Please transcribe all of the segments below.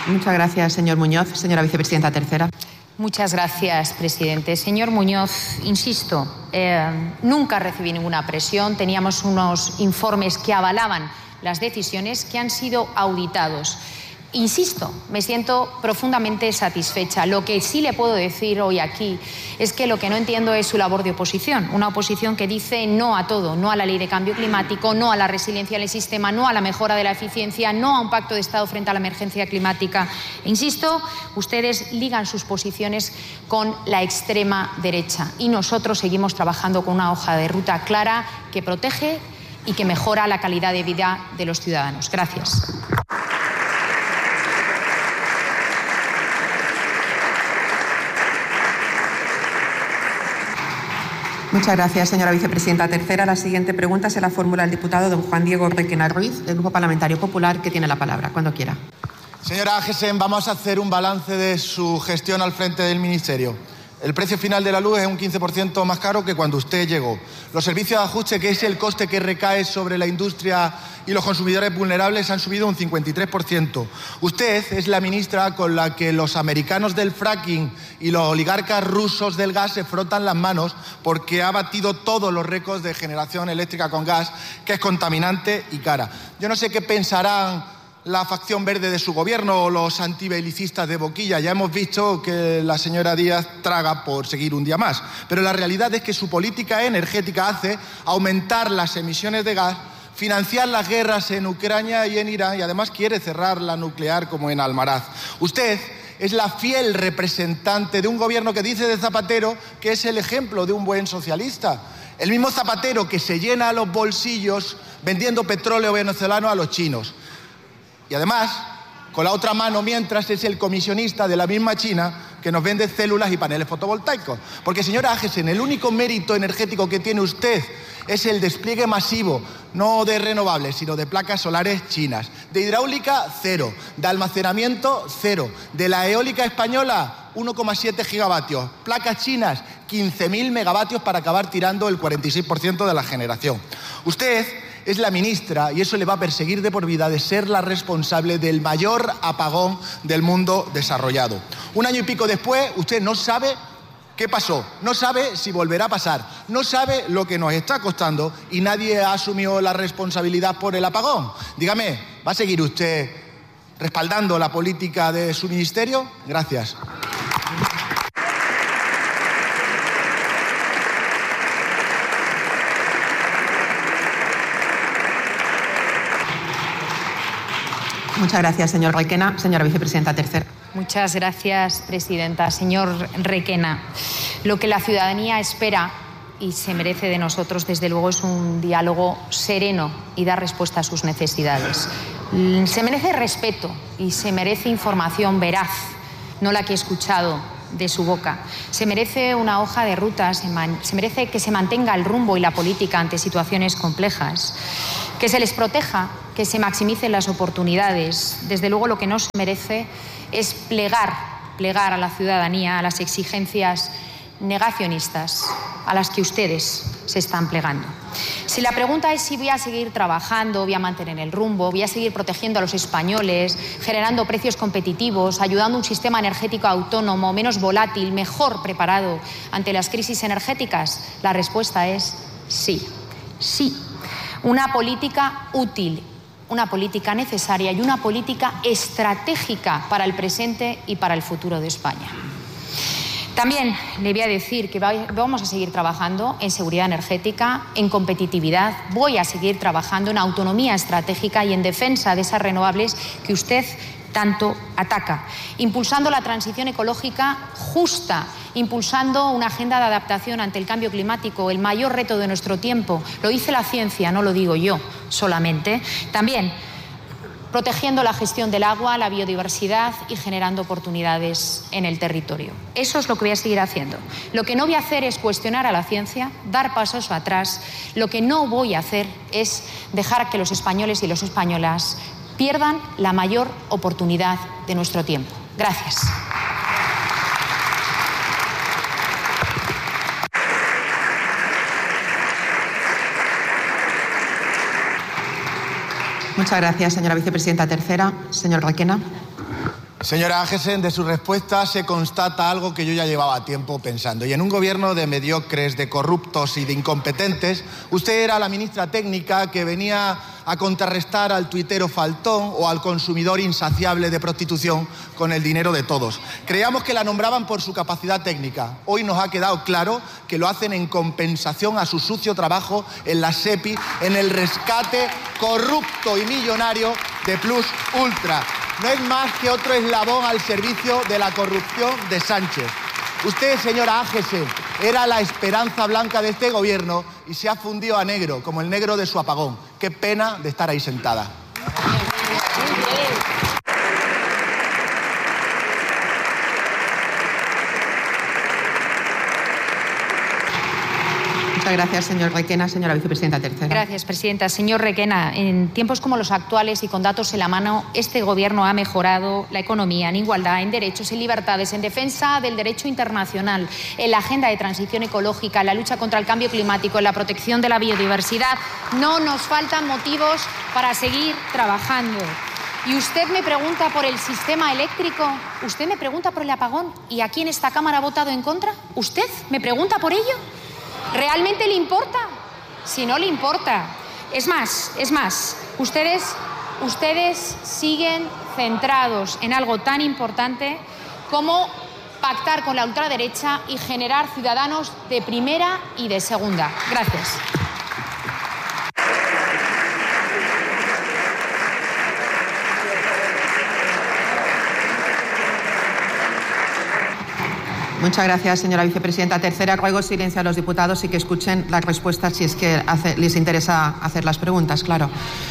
Muchas gracias, señor Muñoz. Señora vicepresidenta tercera. Muchas gracias, presidente. Señor Muñoz, insisto, nunca recibí ninguna presión. Teníamos unos informes que avalaban las decisiones que han sido auditados. Insisto, me siento profundamente satisfecha. Lo que sí le puedo decir hoy aquí es que lo que no entiendo es su labor de oposición. Una oposición que dice no a todo, no a la ley de cambio climático, no a la resiliencia del sistema, no a la mejora de la eficiencia, no a un pacto de Estado frente a la emergencia climática. Insisto, ustedes ligan sus posiciones con la extrema derecha y nosotros seguimos trabajando con una hoja de ruta clara que protege y que mejora la calidad de vida de los ciudadanos. Gracias. Muchas gracias, señora vicepresidenta tercera. La siguiente pregunta se la formula el diputado don Juan Diego Requena Ruiz, del Grupo Parlamentario Popular, que tiene la palabra. Cuando quiera. Señora Agesen, vamos a hacer un balance de su gestión al frente del Ministerio. El precio final de la luz es un 15% más caro que cuando usted llegó. Los servicios de ajuste, que es el coste que recae sobre la industria y los consumidores vulnerables, han subido un 53%. Usted es la ministra con la que los americanos del fracking y los oligarcas rusos del gas se frotan las manos porque ha batido todos los récords de generación eléctrica con gas, que es contaminante y cara. Yo no sé qué pensarán la facción verde de su gobierno o los antibelicistas de boquilla. Ya hemos visto que la señora Díaz traga por seguir un día más. Pero la realidad es que su política energética hace aumentar las emisiones de gas, financiar las guerras en Ucrania y en Irán, y además quiere cerrar la nuclear como en Almaraz. Usted es la fiel representante de un gobierno que dice de Zapatero que es el ejemplo de un buen socialista. El mismo Zapatero que se llena los bolsillos vendiendo petróleo venezolano a los chinos. Y además, con la otra mano, mientras, es el comisionista de la misma China que nos vende células y paneles fotovoltaicos. Porque, señora Agesen, el único mérito energético que tiene usted es el despliegue masivo, no de renovables, sino de placas solares chinas. De hidráulica, 0. De almacenamiento, 0. De la eólica española, 1,7 gigavatios. Placas chinas, 15.000 megavatios para acabar tirando el 46% de la generación. Usted es la ministra, y eso le va a perseguir de por vida, de ser la responsable del mayor apagón del mundo desarrollado. Un año y pico después, usted no sabe qué pasó, no sabe si volverá a pasar, no sabe lo que nos está costando y nadie ha asumido la responsabilidad por el apagón. Dígame, ¿va a seguir usted respaldando la política de su ministerio? Gracias. Muchas gracias, señor Requena. Señora vicepresidenta tercera. Muchas gracias, presidenta. Señor Requena, lo que la ciudadanía espera y se merece de nosotros, desde luego, es un diálogo sereno y dar respuesta a sus necesidades. Se merece respeto y se merece información veraz, no la que he escuchado de su boca. Se merece una hoja de ruta, se merece que se mantenga el rumbo y la política ante situaciones complejas, que se les proteja, que se maximicen las oportunidades. Desde luego, lo que no se merece es plegar a la ciudadanía a las exigencias negacionistas a las que ustedes se están plegando. Si la pregunta es si voy a seguir trabajando, voy a mantener el rumbo, voy a seguir protegiendo a los españoles, generando precios competitivos, ayudando a un sistema energético autónomo, menos volátil, mejor preparado ante las crisis energéticas, la respuesta es sí, sí. Una política útil, una política necesaria y una política estratégica para el presente y para el futuro de España. También le voy a decir que vamos a seguir trabajando en seguridad energética, en competitividad, voy a seguir trabajando en autonomía estratégica y en defensa de esas renovables que usted tanto ataca, impulsando la transición ecológica justa, impulsando una agenda de adaptación ante el cambio climático, el mayor reto de nuestro tiempo. Lo dice la ciencia, no lo digo yo solamente. También protegiendo la gestión del agua, la biodiversidad y generando oportunidades en el territorio. Eso es lo que voy a seguir haciendo. Lo que no voy a hacer es cuestionar a la ciencia, dar pasos atrás. Lo que no voy a hacer es dejar que los españoles y las españolas pierdan la mayor oportunidad de nuestro tiempo. Gracias. Muchas gracias, señora vicepresidenta tercera. Señor Requena. Señora Ángesen, de su respuesta se constata algo que yo ya llevaba tiempo pensando. Y en un gobierno de mediocres, de corruptos y de incompetentes, usted era la ministra técnica que venía a contrarrestar al tuitero faltón o al consumidor insaciable de prostitución con el dinero de todos. Creíamos que la nombraban por su capacidad técnica. Hoy nos ha quedado claro que lo hacen en compensación a su sucio trabajo en la SEPI, en el rescate corrupto y millonario de Plus Ultra. No es más que otro eslabón al servicio de la corrupción de Sánchez. Usted, señora Ángesen, era la esperanza blanca de este gobierno y se ha fundido a negro, como el negro de su apagón. Qué pena de estar ahí sentada. Muchas gracias, señor Requena. Señora vicepresidenta tercera. Gracias, presidenta. Señor Requena, en tiempos como los actuales y con datos en la mano, este Gobierno ha mejorado la economía en igualdad, en derechos, en libertades, en defensa del derecho internacional, en la agenda de transición ecológica, en la lucha contra el cambio climático, en la protección de la biodiversidad. No nos faltan motivos para seguir trabajando. Y usted me pregunta por el sistema eléctrico, usted me pregunta por el apagón, ¿y aquí en esta Cámara ha votado en contra? ¿Usted me pregunta por ello? ¿Realmente le importa? Si no le importa. Es más, ustedes siguen centrados en algo tan importante como pactar con la ultraderecha y generar ciudadanos de primera y de segunda. Gracias. Muchas gracias, señora vicepresidenta tercera. Ruego silencio a los diputados y que escuchen las respuestas si es que les interesa hacer las preguntas, claro.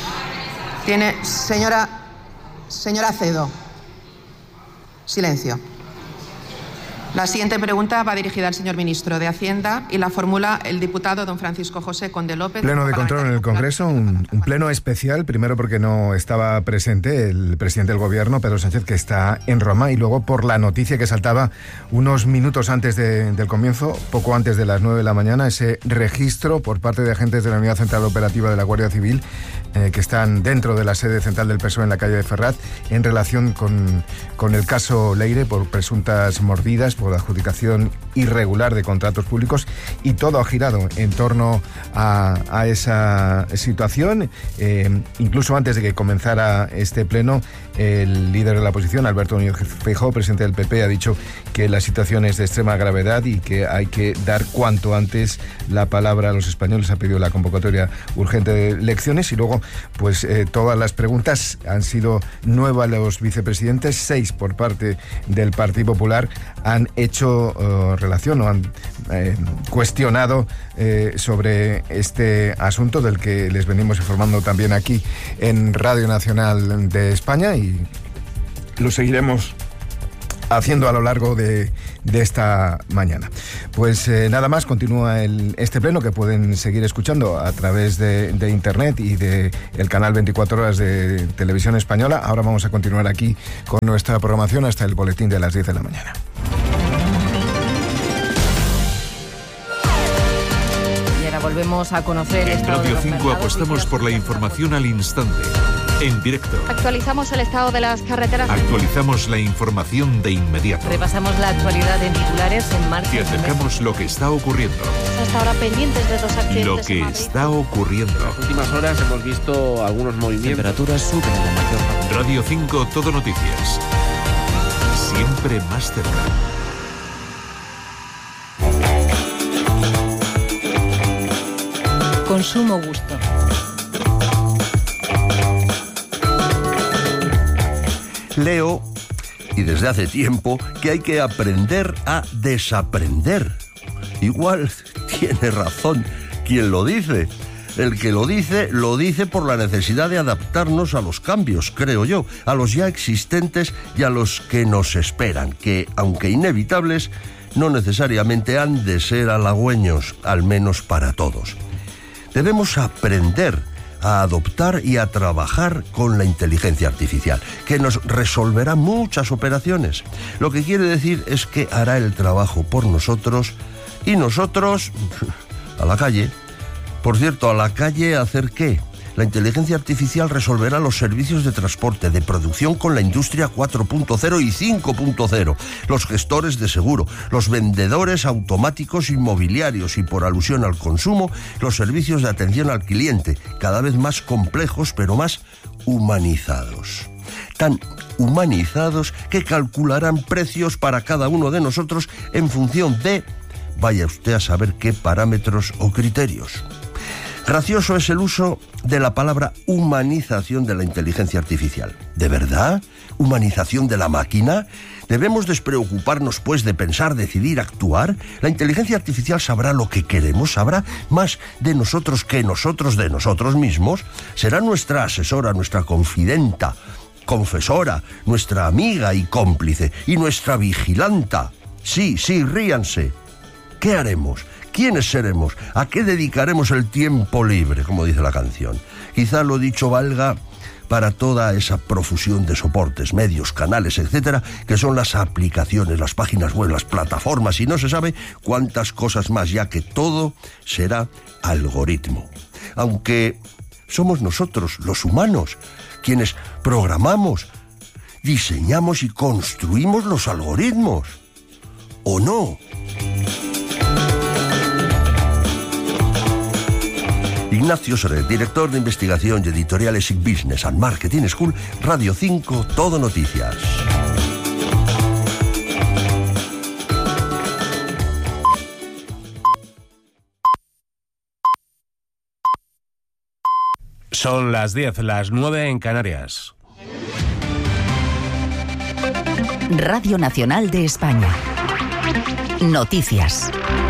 Señora Acedo. Silencio. La siguiente pregunta va dirigida al señor ministro de Hacienda y la formula el diputado don Francisco José Conde López. Pleno de control en el Congreso, un pleno especial, primero porque no estaba presente el presidente del Gobierno, Pedro Sánchez, que está en Roma, y luego por la noticia que saltaba unos minutos antes del comienzo, poco antes de las 9 de la mañana, ese registro por parte de agentes de la Unidad Central Operativa de la Guardia Civil que están dentro de la sede central del PSOE en la calle de Ferraz en relación con el caso Leire por presuntas mordidas, por adjudicación irregular de contratos públicos, y todo ha girado en torno a esa situación. Incluso antes de que comenzara este pleno, el líder de la oposición, Alberto Núñez Feijóo, presidente del PP, ha dicho que la situación es de extrema gravedad y que hay que dar cuanto antes la palabra a los españoles. Ha pedido la convocatoria urgente de elecciones y luego pues todas las preguntas han sido 9 a los vicepresidentes, 6 por parte del Partido Popular han hecho relación o han cuestionado sobre este asunto del que les venimos informando también aquí en Radio Nacional de España, y lo seguiremos haciendo a lo largo de esta mañana. Pues nada más, continúa este pleno que pueden seguir escuchando a través de internet y del canal 24 horas de Televisión Española. Ahora vamos a continuar aquí con nuestra programación hasta el boletín de las 10 de la mañana. Y ahora volvemos a conocer en Radio 5 apostamos por la información al instante. En directo. Actualizamos el estado de las carreteras. Actualizamos la información de inmediato. Repasamos la actualidad en titulares en marcha. Te acercamos lo que está ocurriendo. Hasta ahora pendientes de 2 accidentes. Lo que está ocurriendo. En las últimas horas hemos visto algunos movimientos. Temperaturas suben en la mayor parte. Radio 5, Todo Noticias. Siempre más cerca. Consumo gusto. Leo, y desde hace tiempo, que hay que aprender a desaprender. Igual tiene razón quien lo dice. El que lo dice por la necesidad de adaptarnos a los cambios, creo yo, a los ya existentes y a los que nos esperan, que, aunque inevitables, no necesariamente han de ser halagüeños, al menos para todos. Debemos aprender a adoptar y a trabajar con la inteligencia artificial, que nos resolverá muchas operaciones. Lo que quiere decir es que hará el trabajo por nosotros y nosotros a la calle. Por cierto, ¿a la calle hacer qué? La inteligencia artificial resolverá los servicios de transporte, de producción con la industria 4.0 y 5.0, los gestores de seguro, los vendedores automáticos inmobiliarios y, por alusión al consumo, los servicios de atención al cliente, cada vez más complejos pero más humanizados. Tan humanizados que calcularán precios para cada uno de nosotros en función de, vaya usted a saber qué parámetros o criterios. Gracioso es el uso de la palabra humanización de la inteligencia artificial. ¿De verdad? ¿Humanización de la máquina? ¿Debemos despreocuparnos, pues, de pensar, decidir, actuar? La inteligencia artificial sabrá lo que queremos, sabrá más de nosotros que nosotros de nosotros mismos. Será nuestra asesora, nuestra confidenta, confesora, nuestra amiga y cómplice, y nuestra vigilanta. Sí, ríanse. ¿Qué haremos? ¿Quiénes seremos? ¿A qué dedicaremos el tiempo libre, como dice la canción? Quizá lo dicho valga para toda esa profusión de soportes, medios, canales, etcétera, que son las aplicaciones, las páginas web, las plataformas, y no se sabe cuántas cosas más, ya que todo será algoritmo. Aunque somos nosotros, los humanos, quienes programamos, diseñamos y construimos los algoritmos. ¿O no? Ignacio Serret, director de investigación y editoriales SIC Business and Marketing School, Radio 5, Todo Noticias. Son las 10, las 9 en Canarias. Radio Nacional de España. Noticias.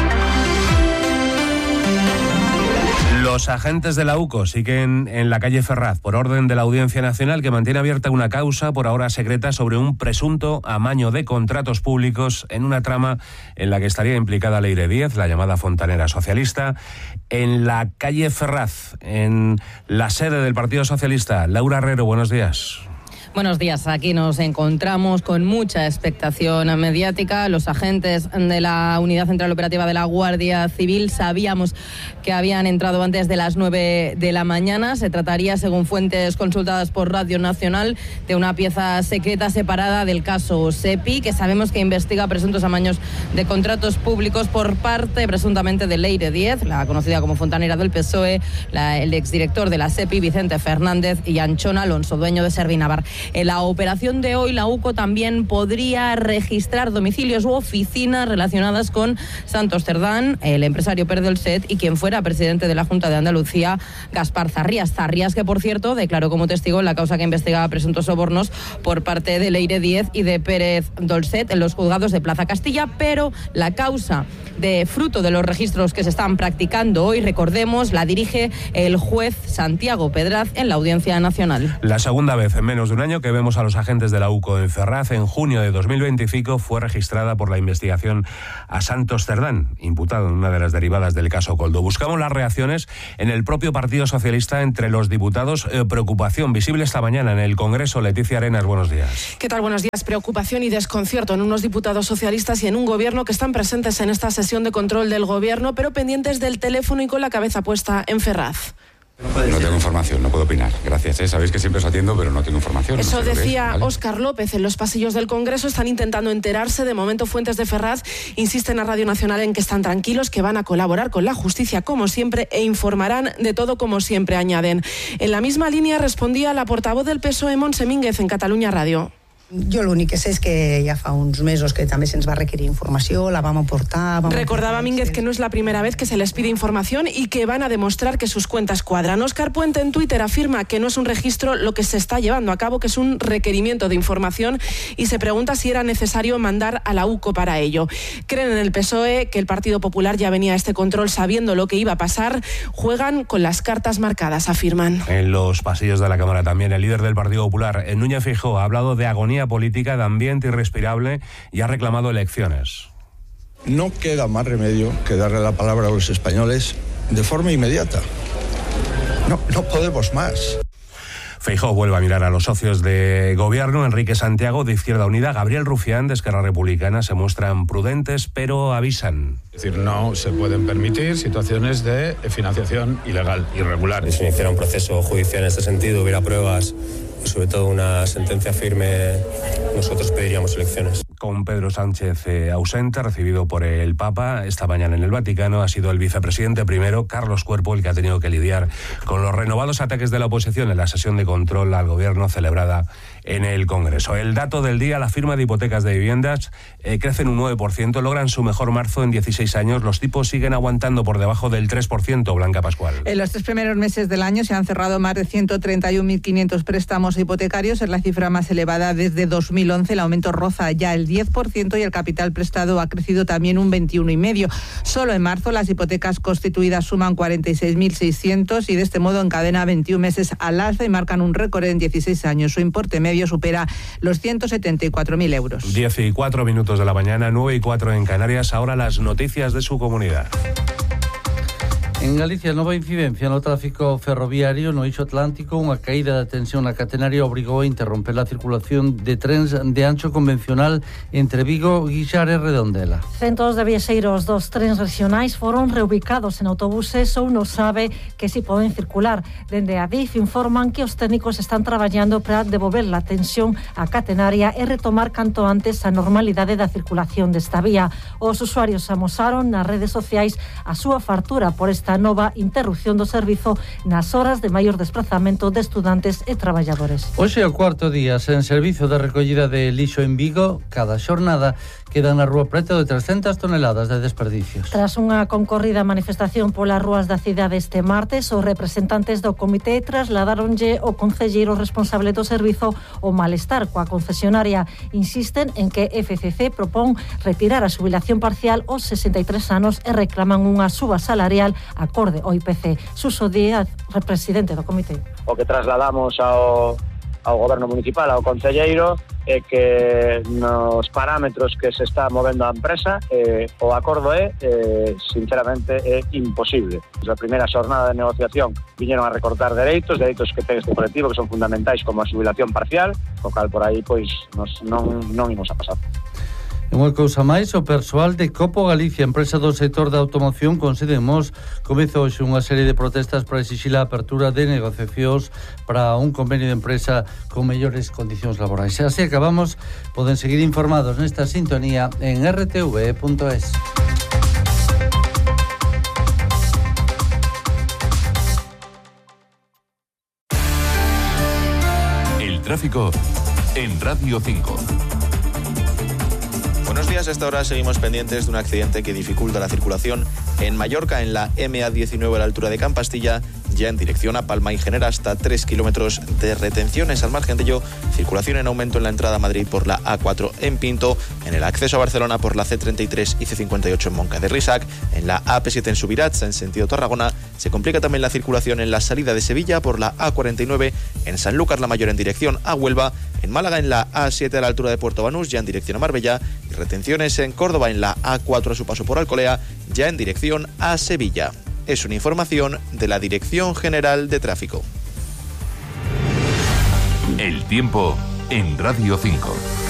Los agentes de la UCO siguen en la calle Ferraz por orden de la Audiencia Nacional, que mantiene abierta una causa por ahora secreta sobre un presunto amaño de contratos públicos en una trama en la que estaría implicada Leire Díez, la llamada fontanera socialista. En la calle Ferraz, en la sede del Partido Socialista. Laura Herrero, buenos días. Buenos días, aquí nos encontramos con mucha expectación mediática. Los agentes de la Unidad Central Operativa de la Guardia Civil sabíamos que habían entrado antes de las 9 de la mañana. Se trataría, según fuentes consultadas por Radio Nacional, de una pieza secreta separada del caso SEPI, que sabemos que investiga presuntos amaños de contratos públicos por parte, presuntamente, de Leire Díez, la conocida como fontanera del PSOE, el exdirector de la SEPI, Vicente Fernández, y Anchón Alonso, dueño de Servinavar. En la operación de hoy, la UCO también podría registrar domicilios u oficinas relacionadas con Santos Cerdán, el empresario Perdelset, y quien fuera presidente de la Junta de Andalucía, Gaspar Zarrías. Zarrías, que, por cierto, declaró como testigo en la causa que investigaba presuntos sobornos por parte de Leire Díez y de Pérez Dolcet en los juzgados de Plaza Castilla, pero la causa, de fruto de los registros que se están practicando hoy, recordemos, la dirige el juez Santiago Pedraz en la Audiencia Nacional. La segunda vez en menos de un año que vemos a los agentes de la UCO en Ferraz. En junio de 2025 fue registrada por la investigación a Santos Cerdán, imputado en una de las derivadas del caso Coldo. Buscamos las reacciones en el propio Partido Socialista entre los diputados. Preocupación visible esta mañana en el Congreso. Leticia Arenas, buenos días. ¿Qué tal? Buenos días. Preocupación y desconcierto en unos diputados socialistas y en un gobierno que están presentes en esta sesión de control del gobierno, pero pendientes del teléfono y con la cabeza puesta en Ferraz. No tengo información, no puedo opinar. Gracias, sabéis que siempre os atiendo, pero no tengo información. Eso no sé decía ¿vale? Óscar López en los pasillos del Congreso. Están intentando enterarse. De momento, fuentes de Ferraz insisten a Radio Nacional en que están tranquilos, que van a colaborar con la justicia como siempre e informarán de todo como siempre, añaden. En la misma línea respondía la portavoz del PSOE, Montse Mínguez, en Catalunya Ràdio. Jo l'únic que sé és que ja fa uns mesos que també se'ns va requerir informació, la vam aportar... Recordaba Mínguez que no es la primera vez que se les pide información y que van a demostrar que sus cuentas cuadran. Óscar Puente en Twitter afirma que no es un registro lo que se está llevando a cabo, que es un requerimiento de información, y se pregunta si era necesario mandar a la UCO para ello. Creen en el PSOE que el Partido Popular ya venía a este control sabiendo lo que iba a pasar. Juegan con las cartas marcadas, afirman. En los pasillos de la Cámara también el líder del Partido Popular, Núñez Feijóo, ha hablado de agonía política, de ambiente irrespirable, y ha reclamado elecciones. No queda más remedio que darle la palabra a los españoles de forma inmediata. No podemos más. Feijóo vuelve a mirar a los socios de gobierno. Enrique Santiago, de Izquierda Unida, Gabriel Rufián, de Esquerra Republicana, se muestran prudentes, pero avisan. Es decir, no se pueden permitir situaciones de financiación ilegal, irregular. Si se iniciara un proceso judicial en este sentido, hubiera pruebas y sobre todo una sentencia firme, nosotros pediríamos elecciones. Con Pedro Sánchez ausente, recibido por el Papa esta mañana en el Vaticano, ha sido el vicepresidente primero, Carlos Cuerpo, el que ha tenido que lidiar con los renovados ataques de la oposición en la sesión de control al gobierno celebrada en el Congreso. El dato del día: la firma de hipotecas de viviendas crece en un 9%, logran su mejor marzo en 16 años. Los tipos siguen aguantando por debajo del 3%, Blanca Pascual. En los 3 primeros meses del año se han cerrado más de 131.500 préstamos hipotecarios, es la cifra más elevada desde 2011. El aumento roza ya el 10% y el capital prestado ha crecido también un 21,5%. Solo en marzo las hipotecas constituidas suman 46.600 y de este modo encadena 21 meses al alza y marcan un récord en 16 años. Su importe medio supera los 174.000 euros. 10:04 de la mañana, 9:04 en Canarias. Ahora las noticias de su comunidad. En Galicia, nova incidencia no tráfico ferroviario no eixo atlántico. Unha caída da tensión na catenaria obrigou a interromper a circulación de trens de ancho convencional entre Vigo, Guixar e Redondela. Centos de viaxeiros dos trens regionais foron reubicados en autobuses ou non sabe que si poden circular. Dende a DIF informan que os técnicos están traballando para devolver a tensión á catenaria e retomar canto antes a normalidade da circulación desta vía. Os usuarios amosaron nas redes sociais a súa fartura por esta nova interrupción do servizo nas horas de maior desplazamento de estudantes e traballadores. Hoxe é o cuarto día sen servizo de recollida de lixo en Vigo. Cada xornada quedan na rúa preto de 300 toneladas de desperdicios. Tras unha concorrida manifestación polas rúas da cidade este martes, os representantes do comité trasladaronlle ao concelleiro responsable do servizo o malestar coa concesionaria. Insisten en que FCC propón retirar a xubilación parcial aos 63 anos e reclaman unha suba salarial acorde ao IPC. Suso Díaz, presidente do comité. O que trasladamos ao goberno municipal, ao concelleiro, é que nos parámetros que se está movendo a empresa o acordo sinceramente é imposible. Na primeira xornada de negociación viñeron a recortar dereitos que ten este colectivo, que son fundamentais, como a xubilación parcial, co cal por aí pois non imos a pasar. En unha cousa máis, o persoal de Copo Galicia, empresa do sector da automoción con sede en Mos, comezou hoxe unha serie de protestas para exixir a apertura de negociacións para un convenio de empresa con mellores condicións laborais. E así acabamos. Poden seguir informados nesta sintonía en rtv.es. El tráfico en Radio 5. Buenos días, a esta hora seguimos pendientes de un accidente que dificulta la circulación en Mallorca, en la MA19 a la altura de Campastilla, ya en dirección a Palma, y genera hasta 3 kilómetros de retenciones. Al margen de ello, circulación en aumento en la entrada a Madrid por la A4 en Pinto, en el acceso a Barcelona por la C33 y C58 en Monca de Risac, en la AP7 en Subirats, en sentido Tarragona. Se complica también la circulación en la salida de Sevilla por la A49, en Sanlúcar la Mayor en dirección a Huelva, en Málaga en la A7 a la altura de Puerto Banús, ya en dirección a Marbella, y retenciones en Córdoba en la A4 a su paso por Alcolea, ya en dirección a Sevilla. Es una información de la Dirección General de Tráfico. El tiempo en Radio 5.